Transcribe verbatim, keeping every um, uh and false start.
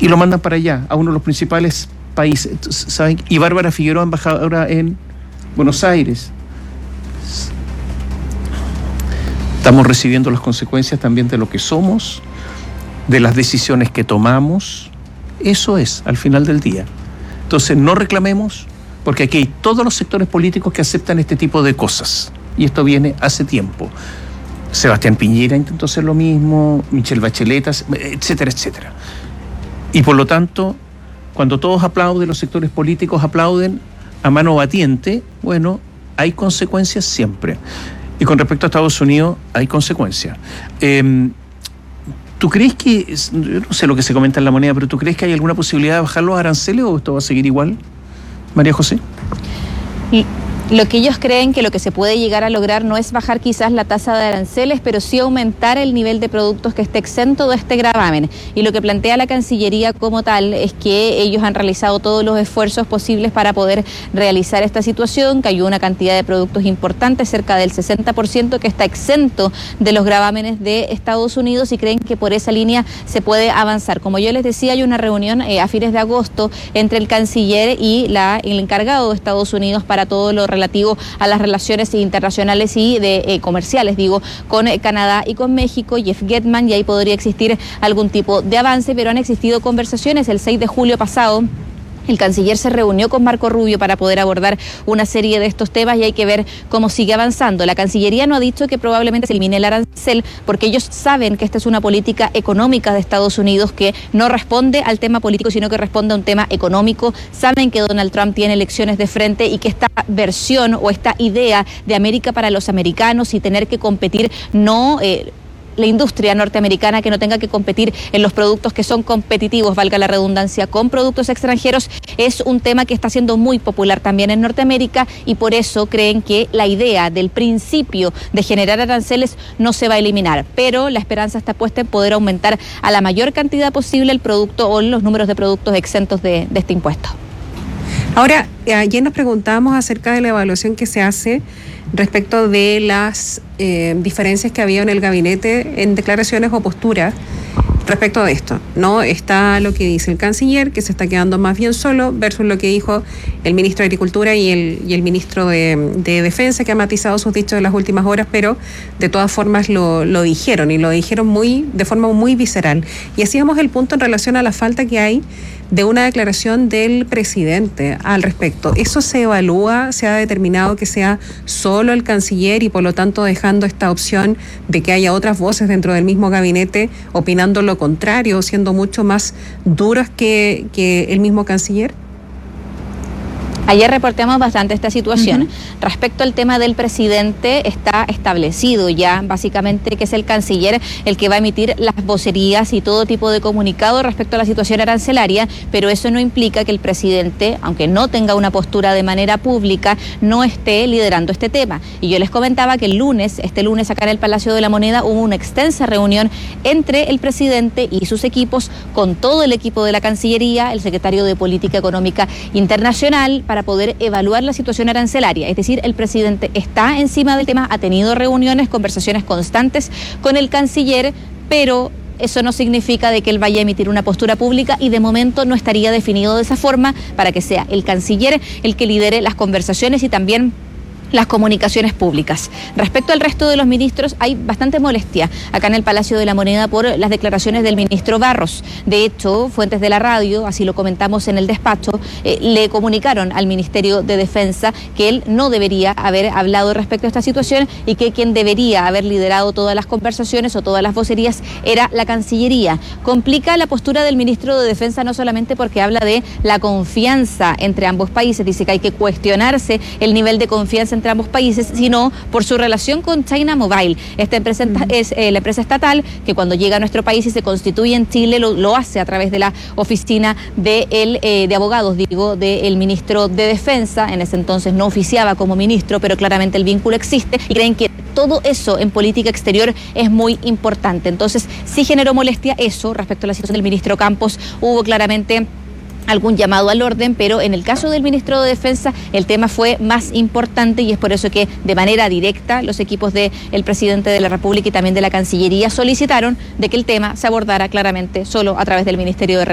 y lo mandan para allá, a uno de los principales países, ¿saben? Y Bárbara Figueroa, embajadora en Buenos Aires. Estamos recibiendo las consecuencias también de lo que somos, de las decisiones que tomamos. Eso es, al final del día. Entonces, no reclamemos, porque aquí hay todos los sectores políticos que aceptan este tipo de cosas. Y esto viene hace tiempo. Sebastián Piñera intentó hacer lo mismo, Michelle Bachelet, etcétera, etcétera. Y por lo tanto, cuando todos aplauden, los sectores políticos aplauden a mano batiente, bueno, hay consecuencias siempre. Y con respecto a Estados Unidos, hay consecuencias. Eh, ¿Tú crees que, yo no sé lo que se comenta en La Moneda, pero ¿tú crees que hay alguna posibilidad de bajar los aranceles o esto va a seguir igual? María José. Y lo que ellos creen que lo que se puede llegar a lograr no es bajar quizás la tasa de aranceles, pero sí aumentar el nivel de productos que esté exento de este gravamen. Y lo que plantea la Cancillería como tal es que ellos han realizado todos los esfuerzos posibles para poder realizar esta situación, que hay una cantidad de productos importantes, cerca del sesenta por ciento, que está exento de los gravámenes de Estados Unidos, y creen que por esa línea se puede avanzar. Como yo les decía, hay una reunión eh, a fines de agosto entre el canciller y la, el encargado de Estados Unidos para todo lo relativo a las relaciones internacionales y de eh, comerciales, digo, con eh, Canadá y con México, Jeff Getman, y ahí podría existir algún tipo de avance, pero han existido conversaciones. El seis de julio pasado, el canciller se reunió con Marco Rubio para poder abordar una serie de estos temas y hay que ver cómo sigue avanzando. La Cancillería no ha dicho que probablemente se elimine el arancel, porque ellos saben que esta es una política económica de Estados Unidos que no responde al tema político, sino que responde a un tema económico. Saben que Donald Trump tiene elecciones de frente y que esta versión o esta idea de América para los americanos y tener que competir no... Eh, la industria norteamericana que no tenga que competir en los productos que son competitivos, valga la redundancia, con productos extranjeros, es un tema que está siendo muy popular también en Norteamérica, y por eso creen que la idea del principio de generar aranceles no se va a eliminar, pero la esperanza está puesta en poder aumentar a la mayor cantidad posible el producto o los números de productos exentos de, de este impuesto. Ahora, ayer nos preguntábamos acerca de la evaluación que se hace respecto de las eh, diferencias que había en el gabinete en declaraciones o posturas respecto de esto, ¿no? Está lo que dice el canciller, que se está quedando más bien solo, versus lo que dijo el ministro de Agricultura y el, y el ministro de, de Defensa, que ha matizado sus dichos en las últimas horas, pero de todas formas lo, lo dijeron, y lo dijeron muy de forma muy visceral. Y hacíamos el punto en relación a la falta que hay de una declaración del presidente al respecto. ¿Eso se evalúa? ¿Se ha determinado que sea solo el canciller y por lo tanto dejando esta opción de que haya otras voces dentro del mismo gabinete opinando lo contrario, siendo mucho más duros que, que el mismo canciller? Ayer reportamos bastante esta situación. Uh-huh. Respecto al tema del presidente, está establecido ya básicamente que es el canciller el que va a emitir las vocerías y todo tipo de comunicado respecto a la situación arancelaria, pero eso no implica que el presidente, aunque no tenga una postura de manera pública, no esté liderando este tema. Y yo les comentaba que el lunes, este lunes acá en el Palacio de la Moneda, hubo una extensa reunión entre el presidente y sus equipos, con todo el equipo de la Cancillería, el secretario de Política Económica Internacional, para poder evaluar la situación arancelaria. Es decir, el presidente está encima del tema, ha tenido reuniones, conversaciones constantes con el canciller, pero eso no significa de que él vaya a emitir una postura pública, y de momento no estaría definido de esa forma, para que sea el canciller el que lidere las conversaciones y también las comunicaciones públicas. Respecto al resto de los ministros, hay bastante molestia acá en el Palacio de la Moneda por las declaraciones del ministro Barros. De hecho, fuentes de la radio, así lo comentamos en el despacho, eh, le comunicaron al Ministerio de Defensa que él no debería haber hablado respecto a esta situación y que quien debería haber liderado todas las conversaciones o todas las vocerías era la Cancillería. Complica la postura del ministro de Defensa no solamente porque habla de la confianza entre ambos países, dice que hay que cuestionarse el nivel de confianza entre entre ambos países, sino por su relación con China Mobile. Esta empresa uh-huh. es eh, la empresa estatal que cuando llega a nuestro país y se constituye en Chile lo, lo hace a través de la oficina de, el, eh, de abogados, digo, del ministro de Defensa. En ese entonces no oficiaba como ministro, pero claramente el vínculo existe, y creen que todo eso en política exterior es muy importante. Entonces sí generó molestia eso respecto a la situación del ministro Campos. Hubo claramente algún llamado al orden, pero en el caso del ministro de Defensa el tema fue más importante, y es por eso que de manera directa los equipos del presidente de la República y también de la Cancillería solicitaron de que el tema se abordara claramente solo a través del Ministerio de